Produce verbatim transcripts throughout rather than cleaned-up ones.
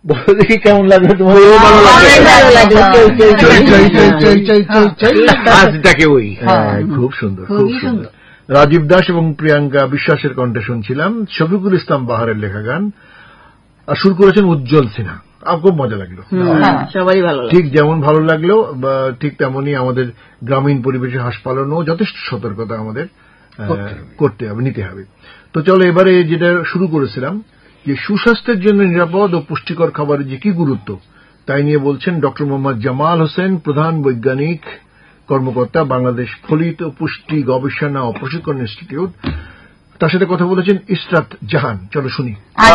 বলো দেখি কেমন লাগলো তোমার? ওই খুব সুন্দর, খুব সুন্দর। রাজীব দাস এবং প্রিয়াঙ্কা বিশ্বাসের কণ্ঠে শুনছিলাম শফিকুল ইসলাম বাহারের লেখা গান, আর সুর করেছেন উজ্জ্বল সিনহা। খুব মজা লাগলো, সবারই ভালো। ঠিক যেমন ভালো লাগলো ঠিক তেমনই আমাদের গ্রামীণ পরিবেশে হাঁস পালনও যথেষ্ট সতর্কতা আমাদের করতে হবে, নিতে হবে। তো চলো এবারে যেটা শুরু করেছিলাম যে সুস্বাস্থ্যের জন্য নিরাপদ ও পুষ্টিকর খাবারের যে কি গুরুত্ব তাই নিয়ে বলছেন ডক্টর মোহাম্মদ জামাল হোসেন, প্রধান বৈজ্ঞানিক কর্মকর্তা, বাংলাদেশ ফলিত পুষ্টি গবেষণা ও প্রশিক্ষণ ইনস্টিটিউট। তার সাথে কথা বলেছেন ইসরাত জাহান। চলো শুনি।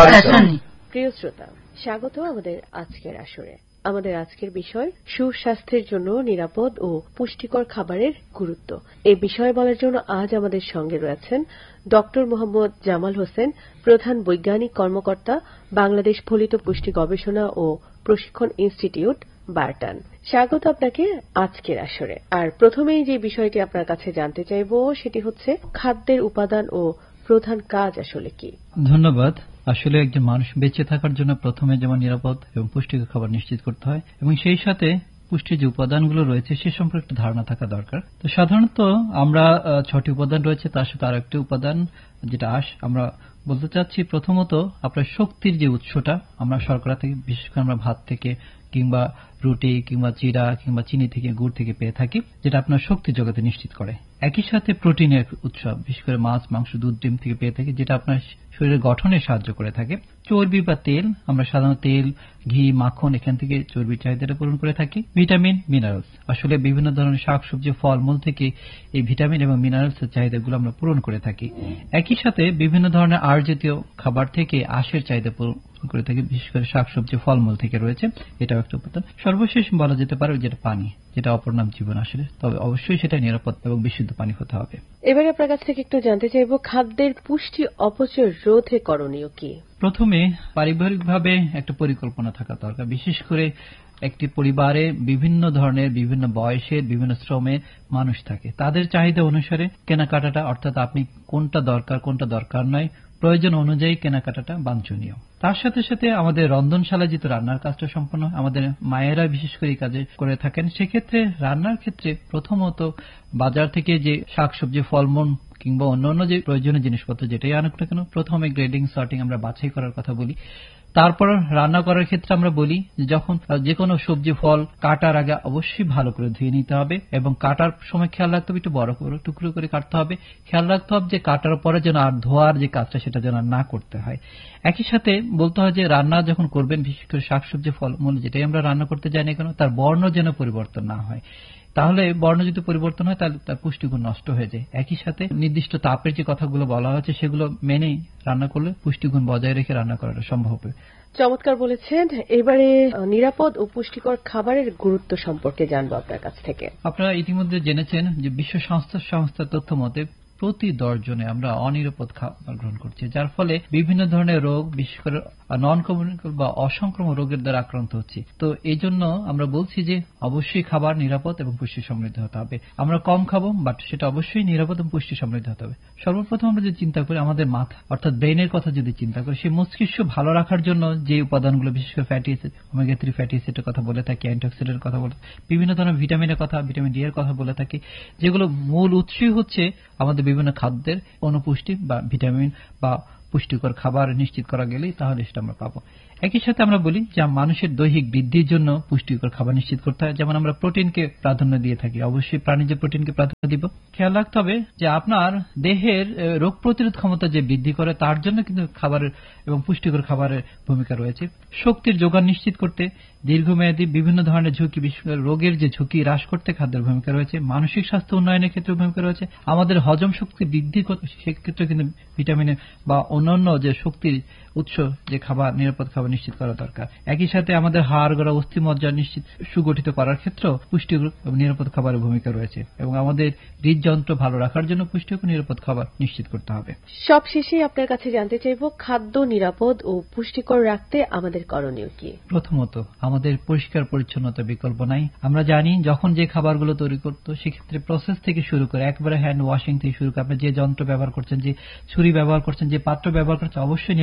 প্রিয় শ্রোতা, স্বাগত আমাদের আজকের আসরে। আমাদের আজকের বিষয় সুস্বাস্থ্যের জন্য নিরাপদ ও পুষ্টিকর খাবারের গুরুত্ব। এই বিষয়ে বলার জন্য আজ আমাদের সঙ্গে রয়েছেন ডক্টর মোহাম্মদ জামাল হোসেন, প্রধান বৈজ্ঞানিক কর্মকর্তা, বাংলাদেশ ফলিত পুষ্টি গবেষণা ও প্রশিক্ষণ ইনস্টিটিউট, বারটান। স্বাগত আপনাকে আজকের আসরে। আর প্রথমেই যে বিষয়টি আপনার কাছে জানতে চাইব সেটি হচ্ছে খাদ্যের উপাদান ও প্রধান কাজ আসলে কি? ধন্যবাদ। আসলে একজন মানুষ বেঁচে থাকার জন্য প্রথমে যেমন নিরাপদ এবং পুষ্টিকর খাবার নিশ্চিত করতে হয় এবং সেই সাথে পুষ্টির যে উপাদানগুলো রয়েছে সে সম্পর্কে একটা ধারণা থাকা দরকার। তো সাধারণত আমরা ছটি উপাদান রয়েছে, তার সাথে আরো একটি উপাদান যেটা আঁশ। আমরা বলতে চাচ্ছি প্রথমত আপনার শক্তির যে উৎসটা আমরা শর্করা থেকে, বিশেষ করে আমরা ভাত থেকে কিংবা রুটি কিংবা চিড়া কিংবা চিনি থেকে, গুড় থেকে পেয়ে থাকি, যেটা আপনার শক্তি জোগাতে নিশ্চিত করে। একই সাথে প্রোটিনের উৎস বিশেষ করে মাছ, মাংস, দুধ, ডিম থেকে পেয়ে থাকি, যেটা আপনার শরীরের গঠনে সাহায্য করে থাকে। চর্বি বা তেল, আমরা সাধারণত তেল, ঘি, মাখন এখান থেকে চর্বির চাহিদাটা পূরণ করে থাকি। ভিটামিন, মিনারেলস, আসলে বিভিন্ন ধরনের শাকসবজি, ফলমূল থেকে এই ভিটামিন এবং মিনারেলস এর চাহিদাগুলো আমরা পূরণ করে থাকি। একই সাথে বিভিন্ন ধরনের আঁশ জাতীয় খাবার থেকে আঁশের চাহিদা পূরণ করে থাকি, বিশেষ করে শাকসবজি, ফলমূল থেকে রয়েছে, এটাও একটা উপাদান। সর্বশেষ বলা যেতে পারে যেটা পানি, যেটা অপর নাম জীবন আসলে, তবে অবশ্যই সেটা নিরাপদ এবং বিশুদ্ধ পানি হতে হবে। এবারে আপনার কাছ থেকে একটু জানতে চাইব খাদ্যের পুষ্টি অপচয় রোধে করণীয় কি? প্রথমে পারিবারিকভাবে একটা পরিকল্পনা থাকা দরকার। বিশেষ করে একটি পরিবারে বিভিন্ন ধরনের, বিভিন্ন বয়সের, বিভিন্ন শ্রমের মানুষ থাকে, তাদের চাহিদা অনুসারে কেনাকাটাটা, অর্থাৎ আপনি কোনটা দরকার কোনটা দরকার নয়, প্রয়োজন অনুযায়ী কেনাকাটাটা বাঞ্ছনীয়। তার সাথে সাথে আমাদের রন্ধনশালা যেহেতু রান্নার কাজটা সম্পন্ন, আমাদের মায়েরা বিশেষ করে এই কাজে করে থাকেন, সেক্ষেত্রে রান্নার ক্ষেত্রে প্রথমত বাজার থেকে যে শাকসবজি, ফলমূল কিংবা অন্যান্য যে প্রয়োজনীয় জিনিসপত্র যেটাই আনুক না কেন, প্রথমে গ্রেডিং, সর্টিং আমরা বাছাই করার কথা বলি। তারপর রান্না করার ক্ষেত্রে আমরা বলি যে যখন যে কোনো সবজি, ফল কাটার আগে অবশ্যই ভালো করে ধুয়ে নিতে হবে এবং কাটার সময় খেয়াল রাখতে হবে একটু বড় করে টুকরো করে কাটতে হবে। খেয়াল রাখতে হবে যে কাটার পরে যেন আর ধোয়ার যে কাজটা সেটা যেন না করতে হয়। একই সাথে বলতে হয় যে রান্না যখন করবেন, বিশেষ করে শাকসবজি, ফলমূল যেটাই আমরা রান্না করতে যাই না কেন, তার বর্ণ যেন পরিবর্তন না হয়। তাহলে বর্ণ যদি পরিবর্তন হয় তাহলে তার পুষ্টিগুণ নষ্ট হয়ে যায়। একই সাথে নির্দিষ্ট তাপের যে কথাগুলো বলা হয়েছে সেগুলো মেনেই রান্না করলে পুষ্টিগুণ বজায় রেখে রান্না করাটা সম্ভব হবে। চমৎকার বলেছেন। এবারে নিরাপদ ও পুষ্টিকর খাবারের গুরুত্ব সম্পর্কে জানবো আপনার কাছ থেকে। আপনারা ইতিমধ্যে জেনেছেন যে বিশ্ব স্বাস্থ্য সংস্থার তথ্য মতে প্রতি দশ জনে আমরা অনিরাপদ খাবার গ্রহণ করছি, যার ফলে বিভিন্ন ধরনের রোগ, বিশেষ করে নন কমিউনিকেবল বা অসংক্রামক রোগের দ্বারা আক্রান্ত হচ্ছি। তো এই জন্য আমরা বলছি যে অবশ্যই খাবার নিরাপদ এবং পুষ্টি সমৃদ্ধ হতে হবে। আমরা কম খাবো, বাট সেটা অবশ্যই নিরাপদ এবং পুষ্টি সমৃদ্ধ হতে হবে। সর্বপ্রথম আমরা যদি চিন্তা করি আমাদের মাথা অর্থাৎ ব্রেনের কথা যদি চিন্তা করি, সেই মস্তিষ্ক ভালো রাখার জন্য যে উপাদানগুলো, বিশেষ করে fatty acid, omega three fatty অ্যাসিডের কথা বলে থাকি, অ্যান্টিঅক্সিডেন্টের কথা বলে, বিভিন্ন ধরনের ভিটামিনের কথা, ভিটামিন ডি এর কথা বলে থাকি, যেগুলো মূল উৎসই হচ্ছে আমাদের বিভিন্ন খাদ্যের অনুপুষ্টি বা ভিটামিন বা পুষ্টিকর খাবার নিশ্চিত করা গেলেই তাহলে সেটা আমরা পাবো। একই সাথে আমরা বলি যে মানুষের দৈহিক বৃদ্ধির জন্য পুষ্টিকর খাবার নিশ্চিত করতে হয়। যেমন আমরা প্রোটিনকে প্রাধান্য দিয়ে থাকি, অবশ্যই প্রাণীজ প্রোটিনকে প্রাধান্য দিব। খেয়াল রাখতে হবে যে আপনার দেহের রোগ প্রতিরোধ ক্ষমতা যে বৃদ্ধি করে তার জন্য কিন্তু খাবারের এবং পুষ্টিকর খাবারের ভূমিকা রয়েছে। শক্তির যোগান নিশ্চিত করতে, দীর্ঘমেয়াদী বিভিন্ন ধরনের ঝুঁকি, বিশেষ করে রোগের যে ঝুঁকি হ্রাস করতে খাদ্যের ভূমিকা রয়েছে। মানসিক স্বাস্থ্য উন্নয়নের ক্ষেত্রে ভূমিকা রয়েছে। আমাদের হজম শক্তি বৃদ্ধি করতে সেক্ষেত্রে কিন্তু ভিটামিনের বা অন্যান্য যে শক্তির উৎস যে খাবার, নিরাপদ খাবার নিশ্চিত করা দরকার। একই সাথে আমাদের হাড় গড়া, অস্থি মজ্জা নিশ্চিত সুগঠিত করার ক্ষেত্রেও পুষ্টিকর এবং নিরাপদ খাবারের ভূমিকা রয়েছে এবং আমাদের হৃদযন্ত্র ভালো রাখার জন্য পুষ্টিকর নিরাপদ খাবার নিশ্চিত করতে হবে। সব শেষে আপনার কাছে জানতে চাইব খাদ্য নিরাপদ ও পুষ্টিকর রাখতে আমাদের করণীয় কি? প্রথমত আমাদের পরিষ্কার পরিচ্ছন্নতা বিকল্প নাই। আমরা জানি যখন যে খাবারগুলো তৈরি করতো সেক্ষেত্রে প্রসেস থেকে শুরু করে একবারে হ্যান্ড ওয়াশিং থেকে শুরু করে আপনি যে যন্ত্র ব্যবহার করছেন, যে ছুরি ব্যবহার করছেন, যে পাত্র ব্যবহার করছেন, অবশ্যই নিরাপদ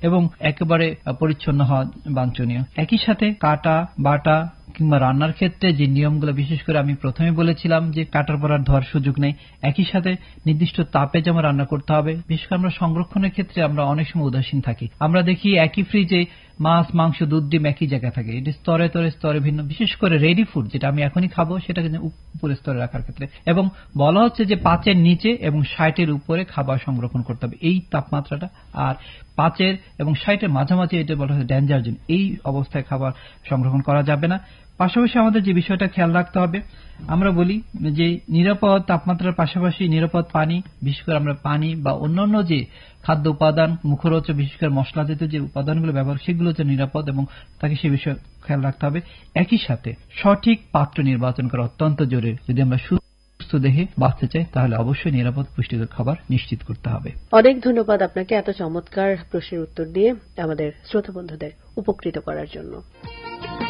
এবং একেবারে পরিচ্ছন্ন হওয়া বাঞ্ছনীয়। একই সাথে কাটা বাটা কিংবা রান্নার ক্ষেত্রে যে নিয়মগুলো, বিশেষ করে আমি প্রথমে বলেছিলাম যে কাটার পর আর ধোয়ার সুযোগ নেই। একই সাথে নির্দিষ্ট তাপে যেমন রান্না করতে হবে। বিশেষ করে আমরা সংরক্ষণের ক্ষেত্রে আমরা অনেক সময় উদাসীন থাকি। আমরা দেখি একই ফ্রিজে মাছ, মাংস, দুধ, ডিম একই জায়গায় থাকে। এটি স্তরে স্তরে স্তরে ভিন্ন। বিশেষ করে রেডি ফুড, যেটা আমি এখনই খাবো, সেটাকে উপরের স্তরে রাখার ক্ষেত্রে এবং বলা হচ্ছে যে পাঁচের নিচে এবং ষাটের উপরে খাবার সংরক্ষণ করতে হবে এই তাপমাত্রাটা। আর পাঁচের এবং ষাটের মাঝামাঝি এটা বলা হয় ডেঞ্জার জোন, এই অবস্থায় খাবার সংরক্ষণ করা যাবে না। পাশাপাশি আমাদের যে বিষয়টা খেয়াল রাখতে হবে, আমরা বলি যে নিরাপদ তাপমাত্রার পাশাপাশি নিরাপদ পানি, বিশেষ করে আমরা পানি বা অন্যান্য যে খাদ্য উপাদান, মুখরোচক বিশেষ করে মশলা জাতীয় যে উপাদানগুলো ব্যবহার, সেগুলো যে নিরাপদ এবং তাকে সে বিষয়ে খেয়াল রাখতে হবে। একই সাথে সঠিক পাত্র নির্বাচন করা অত্যন্ত জরুরি। যদি আমরা সুস্থ দেহে বাঁচতে চাই তাহলে অবশ্যই নিরাপদ পুষ্টিকর খাবার নিশ্চিত করতে হবে। অনেক ধন্যবাদ আপনাকে এত চমৎকার প্রশ্নের উত্তর দিয়ে আমাদের শ্রোতা বন্ধুদের উপকৃত করার জন্য।